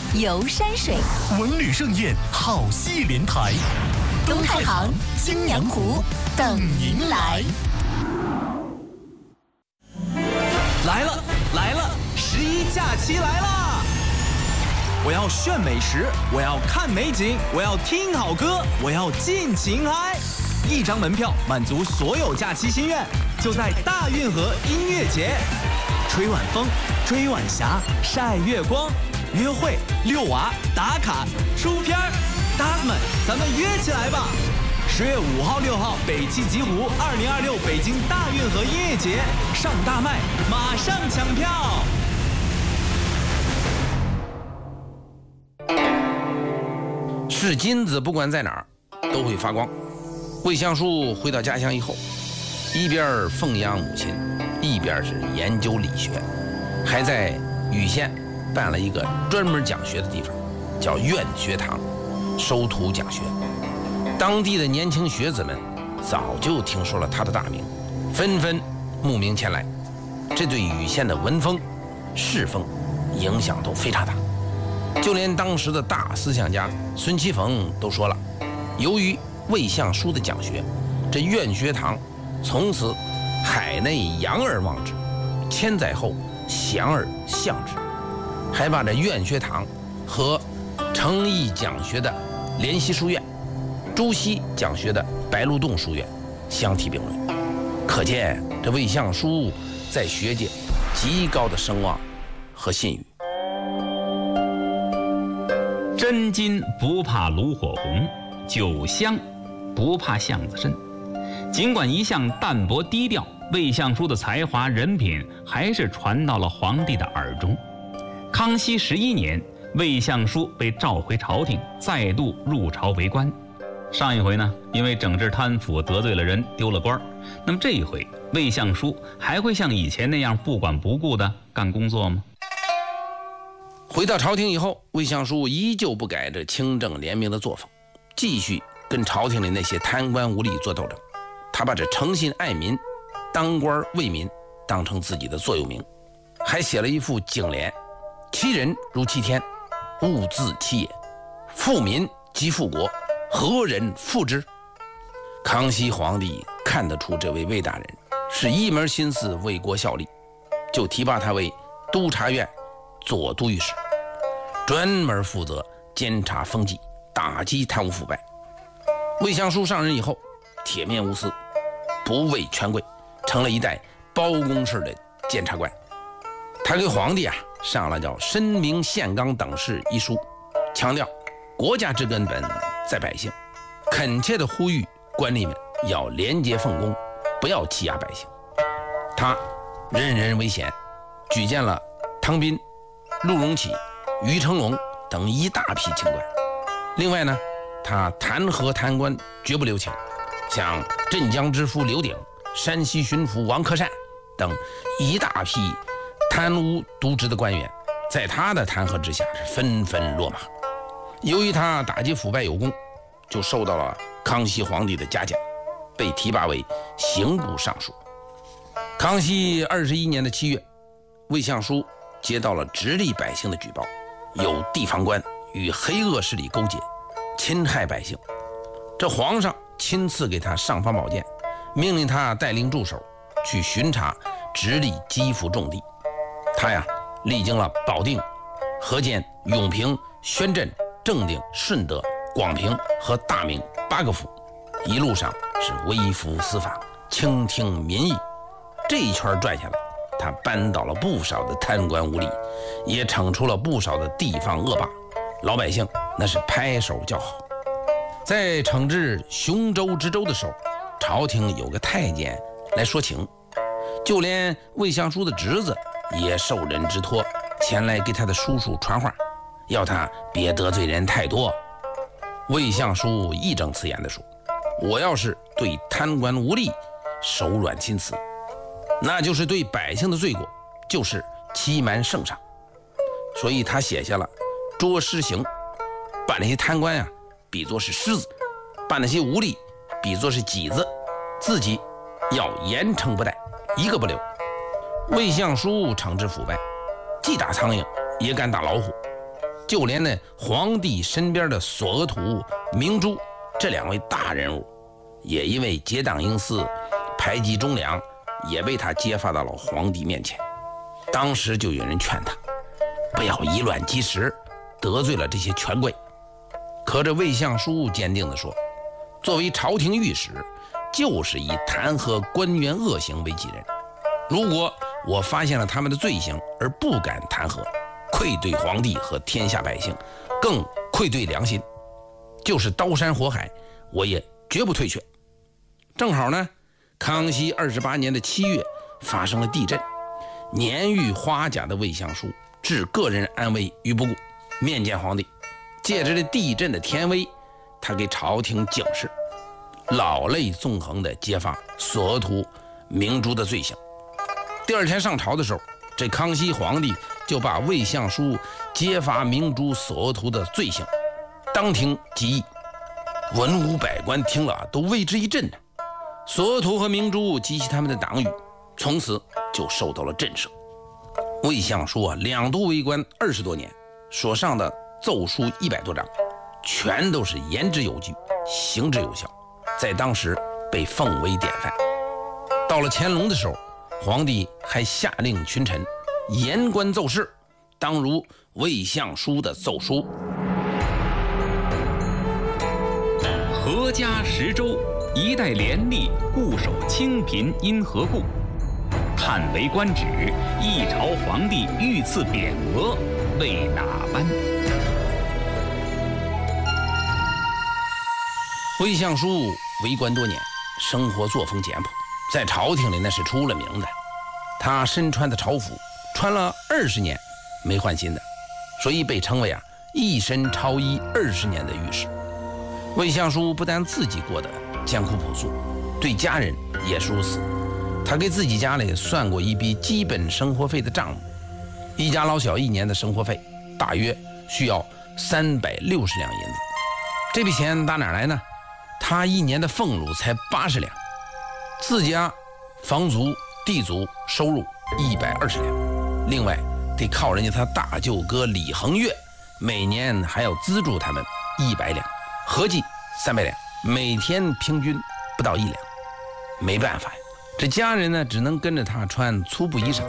游山水， 文旅盛宴，好戏连台。 东太行、金阳湖等您来。 来了来了，11假期来啦！我要炫美食，我要看美景，我要听好歌，我要尽情嗨！一张门票满足所有假期心愿，就在大运河音乐节。吹晚风，追晚霞，晒月光，约会、遛娃、打卡、出片儿，搭子们，咱们约起来吧！10月5号、6号，北汽极狐2026北京大运河音乐节上大麦，马上抢票！ 是金子，不管在哪儿都会发光。魏相书回到家乡以后，一边奉养母亲，一边是研究理学，还在禹县办了一个专门讲学的地方，叫苑学堂，收徒讲学。当地的年轻学子们早就听说了他的大名，纷纷慕名前来，这对禹县的文风、士风影响都非常大。就连当时的大思想家孙其凤都说了，由于魏相书的讲学，这苑学堂从此海内扬而望之，千载后祥而向之，还把这苑学堂和诚毅讲学的联席书院、朱熹讲学的白鹿洞书院相提并论，可见这魏相书在学界极高的声望和信誉。 真金不怕炉火红，酒香不怕巷子深。尽管一向淡泊低调，魏相书的才华人品还是传到了皇帝的耳中。康熙11年，魏相书被召回朝廷，再度入朝为官。上一回呢，因为整治贪腐得罪了人，丢了官。那么这一回，魏相书还会像以前那样不管不顾地干工作吗？ 回到朝廷以后，魏相书依旧不改这清正廉明的作风，继续跟朝廷里那些贪官污吏做斗争。他把这诚心爱民、当官为民当成自己的座右铭，还写了一副警联：其人如其天，物自其也，富民即富国，何人负之？康熙皇帝看得出这位魏大人是一门心思为国效力，就提拔他为督察院左都御史，专门负责监察风纪，打击贪污腐败。魏相书上任以后，铁面无私，不畏权贵，成了一代包公式的监察官。他给皇帝上了叫《申明宪纲等事》一书，强调国家之根本在百姓，恳切地呼吁官吏们要廉洁奉公，不要欺压百姓。他人人为贤，举荐了汤斌、陆荣启、于成龙等一大批清官。另外呢，他弹劾贪官绝不留情，像镇江知府刘鼎、山西巡抚王克善等一大批贪污渎职的官员，在他的弹劾之下是纷纷落马。由于他打击腐败有功，就受到了康熙皇帝的嘉奖，被提拔为刑部尚书。康熙21年的7月，魏相书接到了直隶百姓的举报，有地方官与黑恶势力勾结，侵害百姓。这皇上亲自给他尚方宝剑，命令他带领助手去巡查直隶基府重地。他历经了保定、河间、永平、宣镇、正定、顺德、广平和大名8个府，一路上是微服私访，倾听民意。这一圈转下来，他扳倒了不少的贪官污吏，也惩处了不少的地方恶霸，老百姓那是拍手叫好。在惩治雄州知州的时候，朝廷有个太监来说情，就连魏相书的侄子也受人之托前来给他的叔叔传话，要他别得罪人太多。魏相书义正辞严地说，我要是对贪官污吏手软心慈，那就是对百姓的罪过，就是欺瞒圣上。所以他写下了捉狮刑，把那些贪官比作是狮子，把那些污吏比作是麂子，自己要严惩不贷，一个不留。魏相书惩治腐败，既打苍蝇也敢打老虎。 就连呢皇帝身边的索额图、明珠这2位大人物，也因为结党营私、排挤忠良，也被他揭发到了皇帝面前。当时就有人劝他不要以卵击石，得罪了这些权贵。可这魏相书坚定地说，作为朝廷御史，就是以弹劾官员恶行为己任。如果我发现了他们的罪行而不敢弹劾，愧对皇帝和天下百姓，更愧对良心，就是刀山火海，我也绝不退却。正好呢，康熙28年的7月发生了地震，年逾花甲的魏相书置个人安危于不顾，面见皇帝，借着这地震的天威，他给朝廷警示，老泪纵横地揭发索额图、明珠的罪行。第2天上朝的时候，这康熙皇帝就把魏相书揭发明珠、索额图的罪行当庭极议，文武百官听了都为之一振。索额图和明珠及其他们的党羽从此就受到了震慑。魏相书2度为官20多年，所上的奏书100多章，全都是言之有据，行之有效，在当时被奉为典范。到了乾隆的时候，皇帝还下令群臣言官奏事，当如魏相书的奏书。 阖家10州，一代廉吏固守清贫因何故？叹为官职，一朝皇帝御赐匾额，为哪般？ 魏相书为官多年，生活作风简朴，在朝廷里那是出了名的。他身穿的朝服穿了20年没换新的，所以被称为一身朝衣20年的御史。魏相书不但自己过得艰苦朴素，对家人也是如此。他给自己家里算过一笔基本生活费的账目，一家老小1年的生活费大约需要360两银子。这笔钱打哪来呢？他1年的俸禄才80两，自家房租、地租收入120两，另外得靠人家他大舅哥李恒岳每年还要资助他们100两，合计300两，每天平均不到1两。没办法呀，这家人呢只能跟着他穿粗布衣裳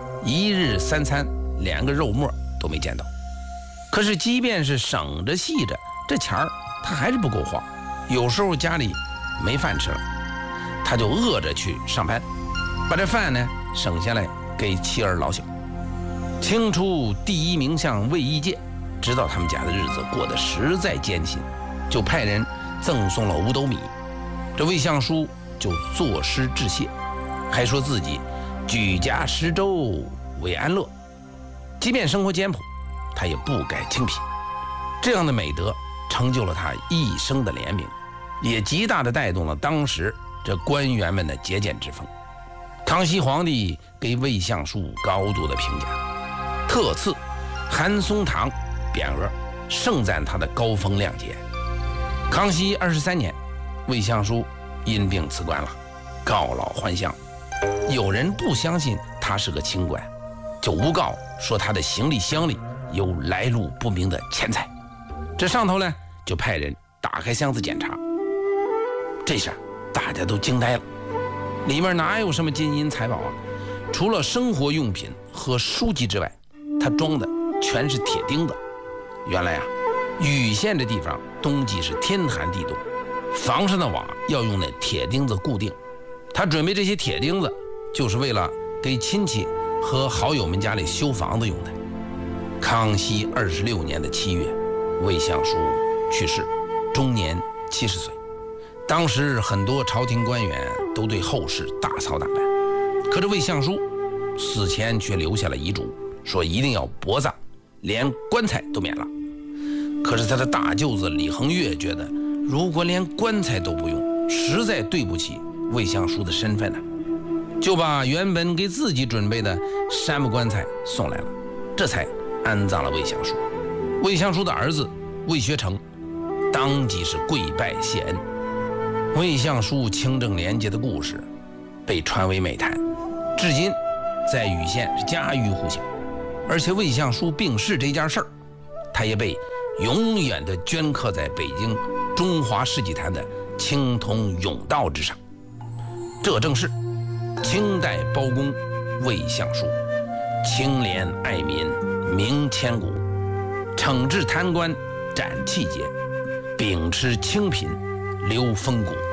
，1日3餐连个肉末都没见到。可是即便是省着细着，这钱儿他还是不够花。有时候家里没饭吃了，他就饿着去上班，把这饭呢省下来给妻儿老小。清初第1名相魏一介知道他们家的日子过得实在艰辛，就派人赠送了5斗米。这魏相书就作诗致谢，还说自己举家10州为安乐，即便生活艰朴，他也不改清贫。这样的美德成就了他一生的廉明，也极大地带动了当时这官员们的节俭之风。康熙皇帝给魏相书高度的评价，特赐韩松堂匾额，盛赞他的高风亮节。康熙23年，魏相书因病辞官了，告老还乡。有人不相信他是个清官，就诬告说他的行李箱里有来路不明的钱财。这上头呢就派人打开箱子检查，这下大家都惊呆了，里面哪有什么金银财宝啊？除了生活用品和书籍之外，他装的全是铁钉子。原来禹县这地方冬季是天寒地冻，房上的瓦要用那铁钉子固定。他准备这些铁钉子就是为了给亲戚和好友们家里修房子用的。康熙26年的7月，魏相书去世，终年70岁。当时很多朝廷官员都对后事大操大办，可这魏相书死前却留下了遗嘱，说一定要薄葬，连棺材都免了。可是他的大舅子李恒岳觉得，如果连棺材都不用，实在对不起魏相书的身份呢，就把原本给自己准备的杉木棺材送来了，这才安葬了魏相书。魏相书的儿子魏学成当即是跪拜谢恩。魏相书清正廉洁的故事被传为美谈，至今在禹县是家喻户晓。而且魏相书病逝这件事儿，他他也被永远地镌刻在北京中华世纪坛的青铜甬道之上。这正是清代包公魏相书，清廉爱民名千古，惩治贪官斩气节，秉持清贫留风骨。